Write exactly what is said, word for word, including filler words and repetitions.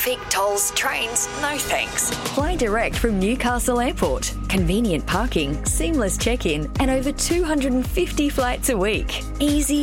traffic, tolls, trains, no thanks. Fly direct from Newcastle Airport. Convenient parking, seamless check-in, and over two hundred fifty flights a week. Easy,